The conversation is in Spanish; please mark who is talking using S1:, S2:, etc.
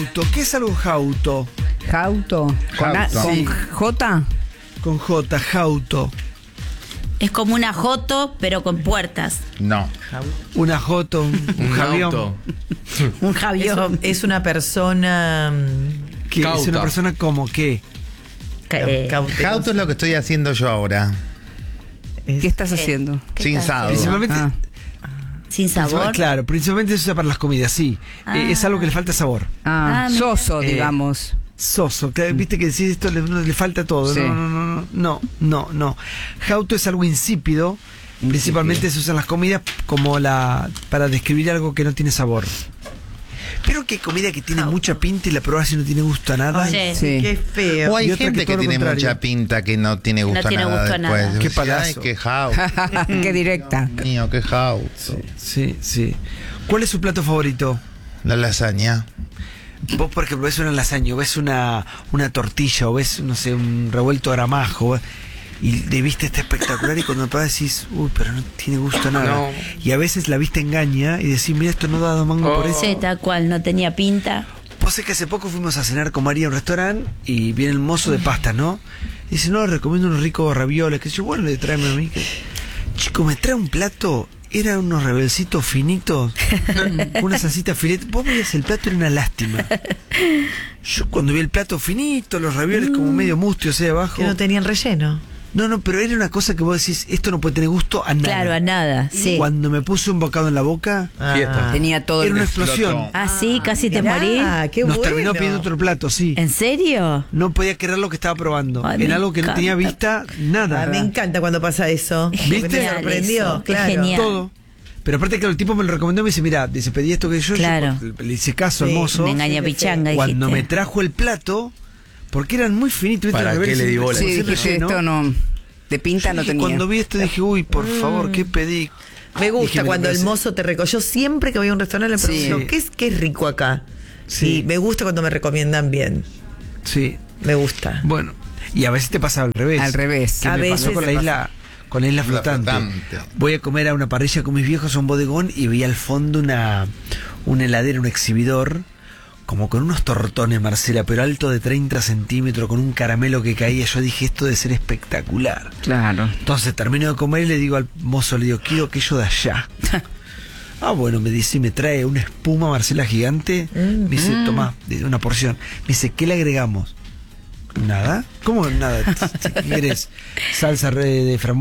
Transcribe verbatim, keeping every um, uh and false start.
S1: ¿Qué es algo jauto?
S2: Jauto. ¿Con, a-
S3: Jauto.
S2: con
S1: Sí.
S2: J?
S1: Con J, jauto.
S4: Es como una joto, pero con puertas.
S3: No.
S1: Una joto, un, un
S5: Un
S1: javión.
S5: auto.
S4: Un
S6: Es,
S4: javión.
S6: es una persona mm,
S1: ¿Qué? Es
S5: Cauta.
S1: una persona como qué.
S4: Eh,
S6: cautelosa.
S3: Jauto es lo que estoy haciendo yo ahora.
S6: Es-
S2: ¿Qué estás haciendo?
S4: ¿Qué
S3: Sin
S4: estás
S3: sábado.
S4: haciendo?
S1: Principalmente,
S2: Ah,
S4: Sin sabor.
S1: claro, principalmente se usa para las comidas, sí.
S4: Ah.
S1: Eh, es algo que le falta sabor.
S2: ah,
S4: Ah, mira.
S2: soso,
S1: Eh,
S2: digamos.
S1: Soso, que, viste que decís esto le, le falta todo.
S2: Sí.
S1: No, no, no, no, no, no. Jauto es algo insípido. Principalmente se usan las comidas como la para describir algo que no tiene sabor. Pero que hay comida que tiene mucha pinta y la probás y no tiene gusto a nada.
S4: Sí.
S2: Sí.
S6: Qué feo.
S3: O hay
S1: Y otra
S3: gente
S1: que
S3: que,
S1: todo lo
S3: tiene
S1: contrario.
S3: mucha pinta que no tiene gusto
S4: tiene
S3: a nada
S4: gusto a
S3: después.
S4: nada.
S1: Qué
S3: Decís,
S1: palazo.
S3: Ay, qué jauto.
S2: Qué directa.
S3: Dios mío, qué jauto.
S1: Sí, sí. ¿Cuál es su plato favorito?
S3: La lasaña.
S1: Vos, por ejemplo, ves una lasaña, o ves una, una tortilla, o ves, no sé, un revuelto de gramajo, y de vista está espectacular, y cuando lo probás decís, uy, pero no tiene gusto a nada.
S5: No.
S1: Y a veces la vista engaña, y decís, mira, esto no da dos mangos por
S5: Oh.
S1: eso.
S4: Sí, tal cual, no tenía pinta.
S1: Vos sabés que hace poco fuimos a cenar con María a un restaurante, y viene el mozo de pasta, ¿no? Y dice, no, le recomiendo unos ricos ravioles, que yo, bueno, le tráeme a mí. Que... Chico, me trae un plato, eran unos rebelcitos finitos, una salsita filete. Vos veías el plato, era una lástima. Yo cuando vi el plato finito, los ravioles como medio mustios ahí abajo.
S6: Que no tenían relleno.
S1: No, no, pero era una cosa que vos decís, esto no puede tener gusto a nada.
S4: Claro, a nada, sí.
S1: Cuando me puse un bocado en la boca,
S5: Fiesta.
S2: Tenía todo
S1: era
S2: el
S1: una
S3: explotó.
S1: explosión.
S4: Ah, sí, casi te
S6: Mirá,
S4: morí.
S6: qué
S1: Nos
S6: bueno.
S1: terminó pidiendo otro plato, sí.
S4: ¿En serio?
S1: No podía creer lo que estaba probando.
S4: Ay,
S1: en
S4: me
S1: algo que no
S4: encanta.
S1: tenía vista, nada.
S6: Ah, me encanta cuando pasa eso.
S1: ¿Viste?
S6: Me
S4: Genial
S6: sorprendió,
S4: eso, qué
S6: claro.
S4: genial.
S1: Todo. Pero aparte que el tipo me lo recomendó, me dice, mira, dice, pedí esto que yo,
S4: Claro.
S1: yo le hice caso al
S6: Sí,
S1: mozo.
S4: Me engaña pichanga,
S1: Cuando me
S4: dijiste.
S1: trajo el plato, porque eran muy finitos, ¿viste?
S5: ¿Para
S1: Los
S5: qué
S1: ravioles
S5: le di
S1: siempre
S5: bola?
S1: con
S2: Sí,
S1: ese
S2: dijiste,
S1: relleno.
S2: esto no. De pinta
S1: Yo
S2: no
S1: dije,
S2: tenía.
S1: Cuando vi esto dije, uy, por favor, ¿qué pedí?
S6: Me gusta
S1: Dije, me
S6: cuando el
S1: parece-
S6: mozo te recogió. Yo siempre que voy a un restaurante le
S2: Sí.
S6: pregunto, ¿qué es, qué es rico acá?
S1: Sí.
S6: Y me gusta cuando me recomiendan bien.
S1: Sí,
S6: Me gusta.
S1: bueno. Y a veces te pasa al revés.
S2: Al revés.
S1: Que
S6: A
S1: me
S6: veces
S1: pasó con la
S6: me
S1: isla, con la isla
S3: La
S1: flotante.
S3: flotante.
S1: Voy a comer a una parrilla con mis viejos a un bodegón y veía al fondo una, una heladera, un exhibidor, como con unos tortones, Marcela, pero alto de treinta centímetros, con un caramelo que caía. Yo dije, esto debe ser espectacular.
S2: Claro.
S1: Entonces termino de comer y le digo al mozo, le digo, quiero aquello de allá. Ah, bueno, me dice, me trae una espuma, Marcela, gigante. Me dice, toma, de una porción. Me dice, ¿qué le agregamos? ¿Nada? ¿Cómo nada? ¿Qué querés? Salsa re- de frambuesa.